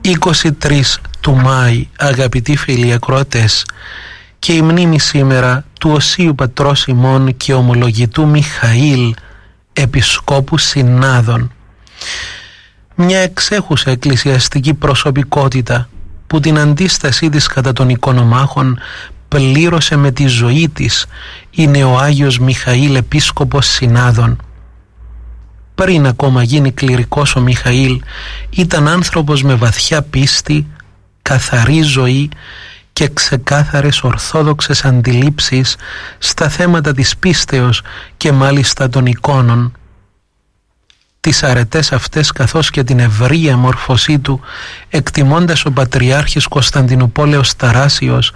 23 του Μάη, αγαπητοί φίλοι ακροατές, και η μνήμη σήμερα του Οσίου Πατρός ημών και ομολογητού Μιχαήλ, Επισκόπου Συνάδων. Μια εξέχουσα εκκλησιαστική προσωπικότητα που την αντίστασή της κατά των οικονομάχων πλήρωσε με τη ζωή της, είναι ο Άγιος Μιχαήλ Επίσκοπος Συνάδων. Πριν ακόμα γίνει κληρικός ο Μιχαήλ, ήταν άνθρωπος με βαθιά πίστη, καθαρή ζωή και ξεκάθαρες ορθόδοξες αντιλήψεις στα θέματα της πίστεως και μάλιστα των εικόνων. Τις αρετές αυτές καθώς και την ευρία μόρφωσή του, εκτιμώντας ο Πατριάρχης Κωνσταντινουπόλεως Ταράσιος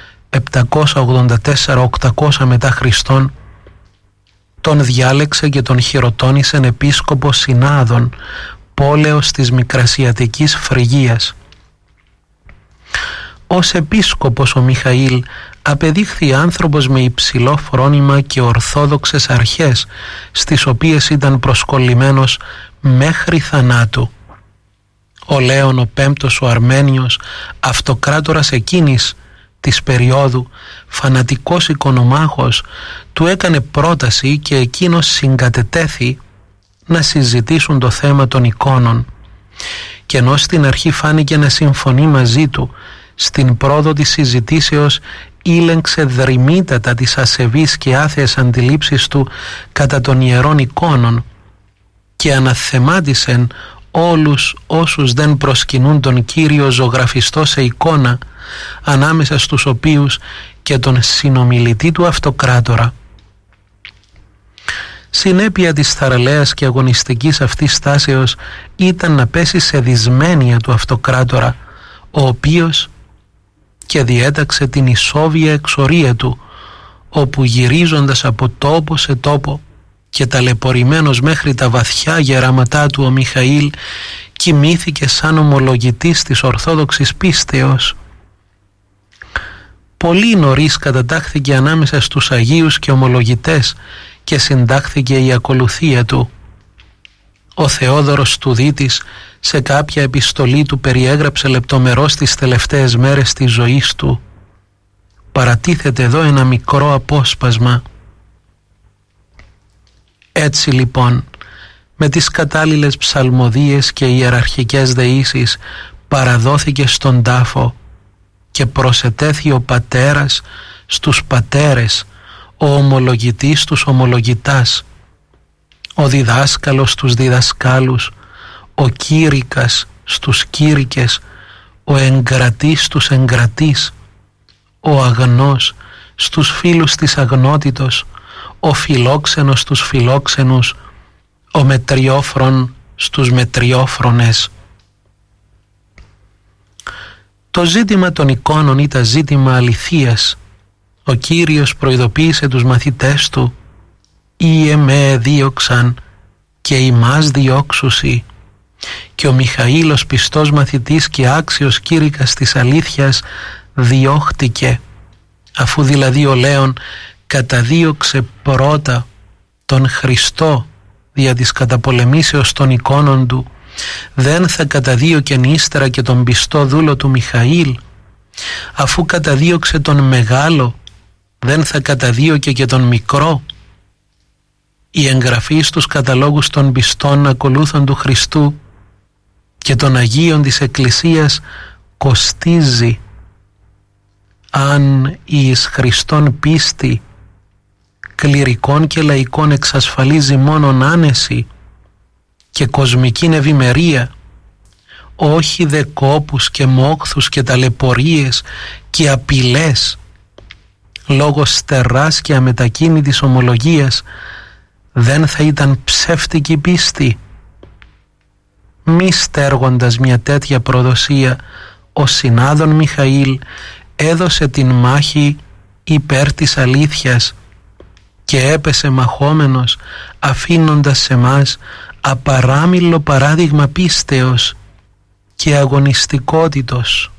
784-800 μετά Χριστόν, τον διάλεξε και τον χειροτώνησε επίσκοπο Συνάδων, πόλεως της Μικρασιατικής Φρυγίας. Ως επίσκοπος ο Μιχαήλ απεδείχθη άνθρωπος με υψηλό φρόνημα και ορθόδοξες αρχές, στις οποίες ήταν προσκολλημένος μέχρι θανάτου. Ο Λέων ο Πέμπτος ο Αρμένιος, αυτοκράτορας εκείνης της περίοδου, φανατικός οικονομάχος, του έκανε πρόταση και εκείνος συγκατετέθη να συζητήσουν το θέμα των εικόνων, και ενώ στην αρχή φάνηκε να συμφωνεί μαζί του, στην πρόοδο της συζητήσεως ήλεγξε δρυμύτατα τις ασεβείς και άθεες αντιλήψεις του κατά των ιερών εικόνων και αναθεμάτισεν όλους όσους δεν προσκυνούν τον Κύριο ζωγραφιστό σε εικόνα, ανάμεσα στους οποίους και τον συνομιλητή του αυτοκράτορα. Συνέπεια της θαραλέας και αγωνιστικής αυτής στάσεως ήταν να πέσει σε δυσμένεια του αυτοκράτορα, ο οποίος και διέταξε την ισόβια εξορία του, όπου γυρίζοντας από τόπο σε τόπο και ταλαιπωρημένος μέχρι τα βαθιά γεράματά του, ο Μιχαήλ κοιμήθηκε σαν ομολογητής της Ορθόδοξης πίστεως. Πολύ νωρίς κατατάχθηκε ανάμεσα στους Αγίους και ομολογητές και συντάχθηκε η ακολουθία του. Ο Θεόδωρος Τουδίτης σε κάποια επιστολή του περιέγραψε λεπτομερώς τις τελευταίες μέρες της ζωής του. Παρατίθεται εδώ ένα μικρό απόσπασμα. Έτσι λοιπόν, με τις κατάλληλες ψαλμοδίες και ιεραρχικές δεήσεις παραδόθηκε στον τάφο και προσετέθη ο πατέρας στους πατέρες, ο ομολογητής στους ομολογητάς, ο διδάσκαλος στους διδασκάλους, ο κήρυκας στους κήρυκες, ο εγκρατής στους εγκρατής, ο αγνός στους φίλους της αγνότητος, ο φιλόξενος στους φιλόξενους, ο μετριόφρον στους μετριόφρονες. Το ζήτημα των εικόνων ήταν ζήτημα αληθείας. Ο Κύριος προειδοποίησε τους μαθητές του «Ή εμέ δίωξαν και ημάς διώξουσι», και ο Μιχαήλ ως πιστός μαθητής και άξιος κήρυκας της αλήθειας διώχτηκε, αφού δηλαδή ο Λέων καταδίωξε πρώτα τον Χριστό δια της καταπολεμήσεως των εικόνων του, δεν θα καταδίωκεν ύστερα και τον πιστό δούλο του Μιχαήλ? Αφού καταδίωξε τον μεγάλο, δεν θα καταδίωκε και τον μικρό? Η εγγραφή στους καταλόγους των πιστών ακολούθων του Χριστού και των Αγίων της Εκκλησίας κοστίζει. Αν εις Χριστόν πίστη κληρικών και λαϊκών εξασφαλίζει μόνον άνεση και κοσμικήν ευημερία, όχι δε κόπους και μόχθους και ταλαιπωρίες και απειλές, λόγω στεράς και αμετακίνητης ομολογίας, δεν θα ήταν ψεύτικη πίστη? Μη στέργοντας μια τέτοια προδοσία, ο Συνάδων Μιχαήλ έδωσε την μάχη υπέρ της αλήθειας και έπεσε μαχόμενος, αφήνοντας σε μας απαράμιλο παράδειγμα πίστεως και αγωνιστικότητος.